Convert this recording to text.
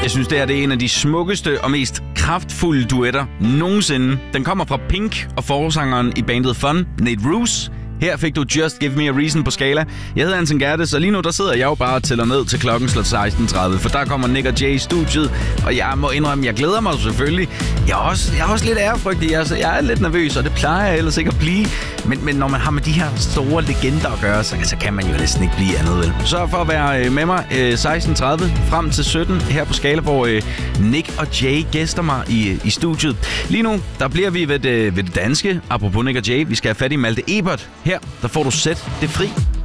Jeg synes, det er en af de smukkeste og mest kraftfulde duetter nogensinde. Den kommer fra Pink og forsangeren i bandet Fun, Nate Ruess. Her fik du Just Give Me A Reason på skala. Jeg hedder Anton Gerdes, og lige nu der sidder jeg jo bare og tæller ned til klokken slår 16.30, for der kommer Nick og Jay i studiet, og jeg må indrømme, jeg glæder mig selvfølgelig. Jeg er også lidt ærefrygtig, jeg er lidt nervøs, og det plejer jeg ellers ikke at blive. Men når man har med de her store legender at gøre, så kan man jo næsten ikke blive andet, vel? Sørg for at være med mig 16.30 frem til 17 her på skala, hvor Nick og Jay gæster mig i studiet. Lige nu, der bliver vi ved det danske. Apropos Nick og Jay, vi skal have fat i Malte Ebert. Her, der får du Sæt det fri.